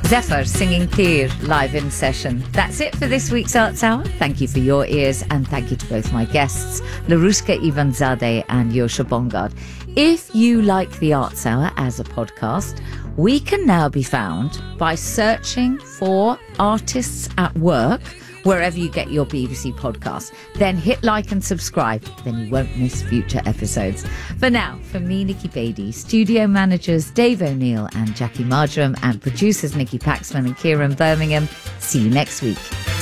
Zephyr singing Clear live in session. That's it for this week's Arts Hour. Thank you for your ears, and thank you to both my guests, Larushka Ivanzadeh and Yosha Bongard. If you like the Arts Hour as a podcast, we can now be found by searching for Artists at Work wherever you get your BBC podcast. Then hit like and subscribe, then you won't miss future episodes. For now, from me, Nikki Beattie, studio managers Dave O'Neill and Jackie Marjoram, and producers Nikki Paxman and Kieran Birmingham, see you next week.